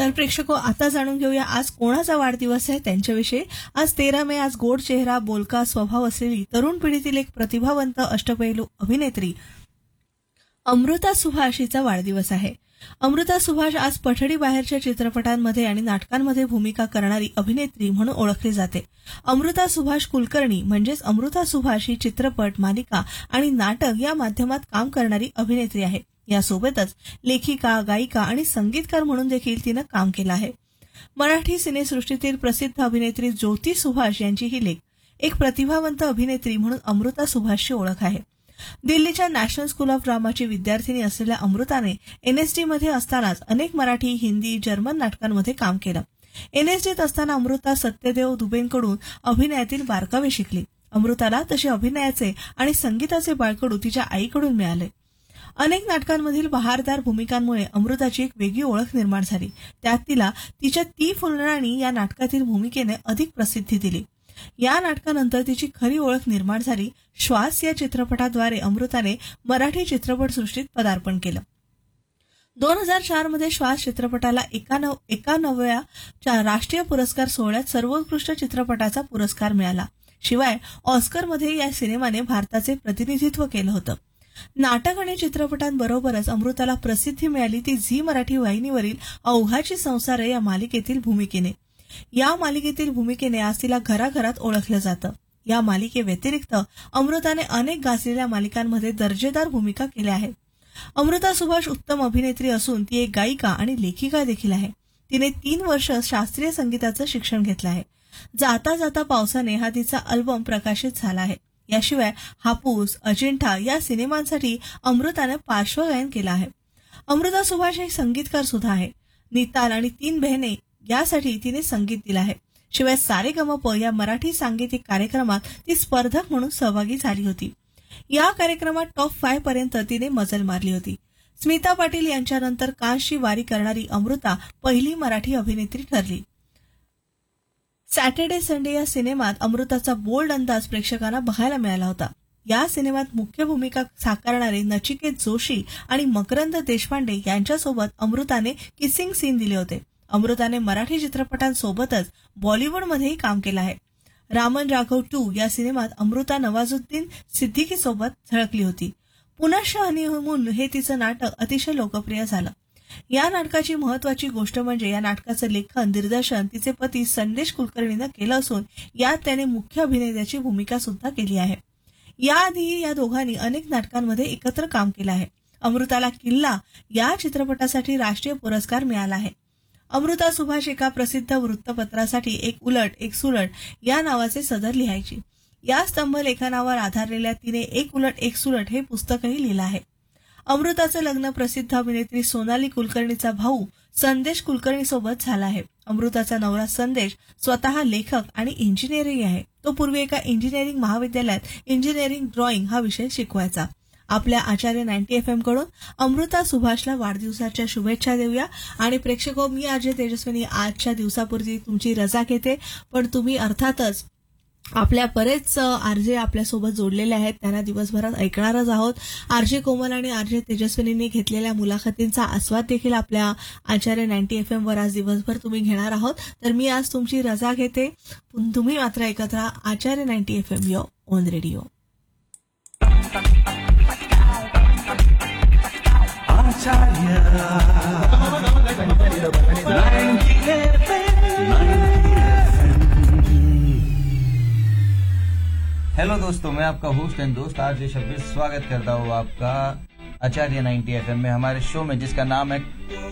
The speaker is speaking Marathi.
तर प्रेक्षको आता जाणून घेऊया आज कोणाचा वाढदिवस आहे त्यांच्याविषयी. आज 13 मे. आज गोड चेहरा बोलका स्वभाव असलेली तरुण पिढीतील एक प्रतिभावंत अष्टपैलू अभिनेत्री अमृता सुभाष हिचा वाढदिवस आहे. अमृता सुभाष आज पठडी बाहेरच्या चित्रपटांमध्ये आणि नाटकांमध्ये भूमिका करणारी अभिनेत्री म्हणून ओळखली जाते. अमृता सुभाष कुलकर्णी म्हणजेच अमृता सुभाष ही चित्रपट, मालिका आणि नाटक या माध्यमात काम करणारी अभिनेत्री आहे. यासोबतच लेखिका, गायिका आणि संगीतकार म्हणून देखील तिनं काम केलं आहे. मराठी सिनेसृष्टीतील प्रसिद्ध अभिनेत्री ज्योती सुभाष यांची ही लेक. एक प्रतिभावंत अभिनेत्री म्हणून अमृता सुभाषची ओळख आहे. दिल्लीच्या नॅशनल स्कूल ऑफ ड्रामाची विद्यार्थिनी असलेल्या अमृताने एनएसडी मध्ये असतानाच अनेक मराठी, हिंदी, जर्मन नाटकांमध्ये काम केलं. एनएसडीत असताना अमृता सत्यदेव दुबेंकडून अभिनयातील बारकावे शिकली. अमृताला तसे अभिनयाचे आणि संगीताचे बाळकडू तिच्या आईकडून मिळाले. अनेक नाटकांमधील बहारदार भूमिकांमुळे अमृताची एक वेगळी ओळख निर्माण झाली. त्यात तिला तिच्या ती फुलराणी या नाटकातील भूमिकेने अधिक प्रसिद्धी दिली. या नाटकानंतर तिची खरी ओळख निर्माण झाली. श्वास या चित्रपटाद्वारे अमृताने मराठी चित्रपटसृष्टीत पदार्पण केलं. 2004 मध्ये श्वास चित्रपटाला 91व्या राष्ट्रीय पुरस्कार सोहळ्यात सर्वोत्कृष्ट चित्रपटाचा पुरस्कार मिळाला. शिवाय ऑस्करमध्ये या सिनेमाने भारताचे प्रतिनिधित्व केलं होतं. नाटक आणि चित्रपटांबरोबरच अमृताला प्रसिद्धी मिळाली ती झी मराठी वाहिनीवरील अवघाची संसार या मालिकेतील भूमिकेने. या मालिकेतील भूमिकेने आज तिला घराघरात ओळखलं जातं. या मालिकेव्यतिरिक्त अमृताने अनेक गाजलेल्या मालिकांमध्ये दर्जेदार भूमिका केल्या आहेत. अमृता सुभाष उत्तम अभिनेत्री असून ती एक गायिका आणि लेखिका देखील आहे. तिने 3 वर्ष शास्त्रीय संगीताचं शिक्षण घेतलं आहे. जाता जाता पावसाने हा तिचा अल्बम प्रकाशित झाला आहे. याशिवाय हापूस, अजिंठा या सिनेमांसाठी अमृताने पार्श्वगायन केलं आहे. अमृता सुभाष एक संगीतकार सुद्धा आहे. निताल आणि 3 बहिणी यासाठी तिने संगीत दिलं आहे. शिवाय सारेगमप या मराठी सांगीतिक कार्यक्रमात ती स्पर्धक म्हणून सहभागी झाली होती. या कार्यक्रमात टॉप 5 पर्यंत तिने मजल मारली होती. स्मिता पाटील यांच्यानंतर कांसची वारी करणारी अमृता पहिली मराठी अभिनेत्री ठरली. सॅटर्डे संडे या सिनेमात अमृताचा बोल्ड अंदाज प्रेक्षकांना बघायला मिळाला होता. या सिनेमात मुख्य भूमिका साकारणारे नचिकेत जोशी आणि मकरंद देशपांडे यांच्यासोबत अमृताने किसिंग सीन दिले होते. अमृताने मराठी चित्रपटांसोबतच बॉलिवूडमध्येही काम केलं आहे. रामन राघव 2 या सिनेमात अमृता नवाजुद्दीन सिद्दीकीसोबत झळकली होती. पुनश्च हनीमून हे तिचं नाटक अतिशय लोकप्रिय झालं. या नाटकाची महत्वाची गोष्ट म्हणजे या नाटकाचं लेखन, दिग्दर्शन तिचे पती संदेश कुलकर्णीनं केलं असून यात त्याने मुख्य अभिनेत्याची भूमिका सुद्धा केली आहे. याआधीही या दोघांनी अनेक नाटकांमध्ये एकत्र काम केलं आहे. अमृताला किल्ला या चित्रपटासाठी राष्ट्रीय पुरस्कार मिळाला आहे. अमृता सुभाष एका प्रसिद्ध वृत्तपत्रासाठी एक उलट एक सुलट या नावाचे सदर लिहायची. या स्तंभलेखनावर आधारलेल्या तिने एक उलट एक सुलट हे पुस्तकही लिहिलं आहे. अमृताचं लग्न प्रसिद्ध अभिनेत्री सोनाली कुलकर्णीचा भाऊ संदेश कुलकर्णी सोबत झाला आहे. अमृताचा नवरा संदेश स्वतः लेखक आणि इंजिनिअरिंग आहे. तो पूर्वी एका इंजिनिअरिंग महाविद्यालयात इंजिनिअरिंग ड्रॉइंग हा विषय शिकवायचा. आपल्या आचार्य 90 FM कडून अमृता सुभाषला वाढदिवसाच्या शुभेच्छा देऊया. आणि प्रेक्षको, मी आरजे तेजस्विनी आजच्या दिवसापुरती तुमची रजा घेते. पण तुम्ही अर्थातच आपल्या बरेच आरजे आपल्यासोबत जोडलेले आहेत, त्यांना दिवसभरात ऐकणारच आहोत. आरजे कोमल आणि आरजे तेजस्विनींनी घेतलेल्या मुलाखतींचा आस्वाद देखील आपल्या आचार्य 90 FM वर आज दिवसभर तुम्ही घेणार आहोत. तर मी आज तुमची रजा घेते. तुम्ही मात्र ऐकत राहा आचार्य 90 FM yo on radio. Hello दोस्तों, मैं आपका होस्ट एंड दोस्त आरजे शब्बीर स्वागत करता हूँ आपका आचार्य 90 FM में, हमारे शो में जिसका नाम है